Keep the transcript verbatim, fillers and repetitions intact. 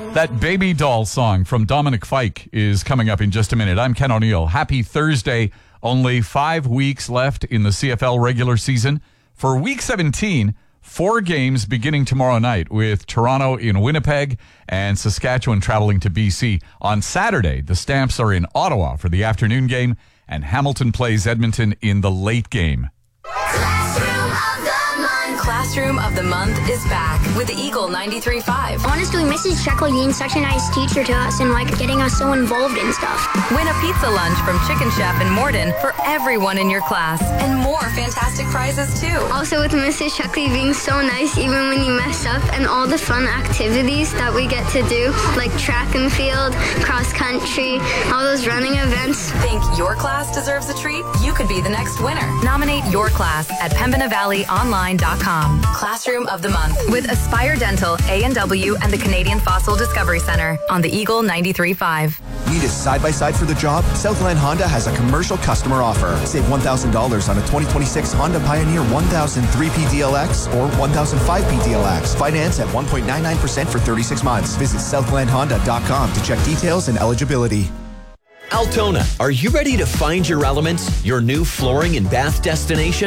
That Baby Doll song from Dominic Fike is coming up in just a minute. I'm Ken O'Neill. Happy Thursday. Only five weeks left in the C F L regular season. For Week seventeen, four games beginning tomorrow night with Toronto in Winnipeg and Saskatchewan traveling to B C. On Saturday, the Stamps are in Ottawa for the afternoon game and Hamilton plays Edmonton in the late game. Classroom of the Month is back with Eagle ninety-three point five. Honestly, Missus Jacqueline's such a nice teacher to us and, like, getting us so involved in stuff. Win a pizza lunch from Chicken Chef in Morden for everyone in your class. And more fantastic prizes, too. Also, with Missus Jacqueline being so nice, even when you mess up, and all the fun activities that we get to do, like track and field, cross country, all those running events. Think your class deserves a treat? You could be the next winner. Nominate your class at pembina valley online dot com. Classroom of the Month with Aspire Dental, A and W, and the Canadian Fossil Discovery Center on the Eagle ninety-three point five. Need a side-by-side for the job? Southland Honda has a commercial customer offer. Save one thousand dollars on a twenty twenty-six Honda Pioneer one thousand three P D L X or one thousand five P D L X. Finance at one point nine nine percent for thirty-six months. Visit southland honda dot com to check details and eligibility. Altona, are you ready to find your elements? Your new flooring and bath destination?